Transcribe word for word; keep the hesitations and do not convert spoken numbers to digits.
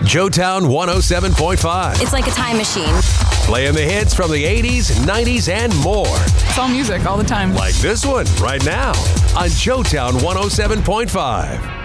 Joetown one oh seven point five. It's like a time machine. Playing the hits from the eighties, nineties, and more. It's all music all the time. Like this one right now on Joetown one oh seven point five.